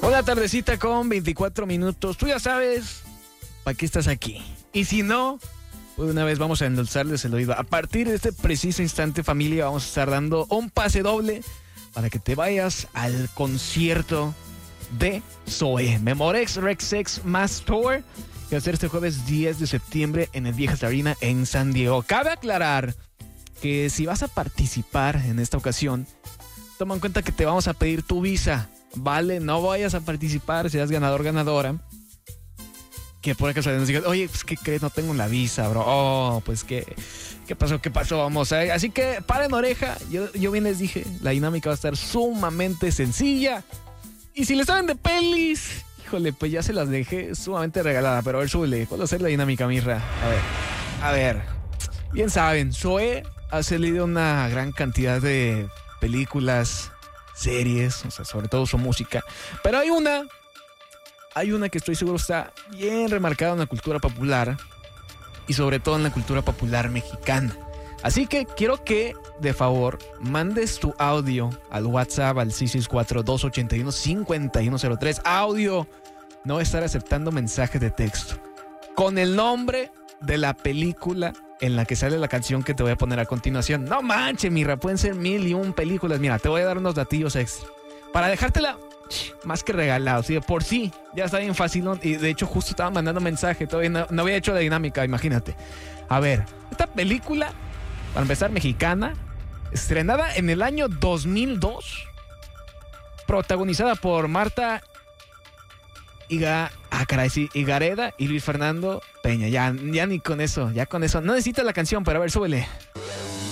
Hola, tardecita con 24 minutos. Tú ya sabes para qué estás aquí. Y si no, pues una vez vamos a endulzarles el oído. A partir de este preciso instante, familia, vamos a estar dando un pase doble para que te vayas al concierto de Zoé. Memorex Rexex Mass Tour, que va a ser este jueves 10 de septiembre en el Viejas Arena en San Diego. Cabe aclarar que si vas a participar en esta ocasión, toma en cuenta que te vamos a pedir tu visa. Vale, no vayas a participar, seas ganador, ganadora. Que por acaso nos digas, oye, pues, ¿qué crees? No tengo la visa, bro. Oh, pues, ¿qué pasó? ¿Qué pasó? Vamos a ver. Así que, paren oreja. Yo bien les dije, la dinámica va a estar sumamente sencilla. Y si le saben de pelis, híjole, pues ya se las dejé sumamente regalada. Pero a ver, súbele. ¿Cuál va a ser la dinámica, Mirra? A ver. Bien saben, Zoé ha salido una gran cantidad de películas, series, o sea, sobre todo su música. Pero hay una que estoy seguro está bien remarcada en la cultura popular y sobre todo en la cultura popular mexicana. Así que quiero que, de favor, mandes tu audio al WhatsApp al 664-281-5103. Audio, no voy a estar aceptando mensajes de texto. Con el nombre de la película en la que sale la canción que te voy a poner a continuación. No manches, Mirra, pueden ser 1001 películas. Mira, te voy a dar unos datillos extra para dejártela más que regalado. ¿Sí? Por sí, ya está bien fácil. Y de hecho, justo estaba mandando mensaje. Todavía no había hecho la dinámica, imagínate. A ver, esta película, para empezar, mexicana, estrenada en el año 2002, protagonizada por Marta Higareda y Luis Fernando Peña. Ya ni con eso, ya con eso. No necesitas la canción, pero a ver, súbele.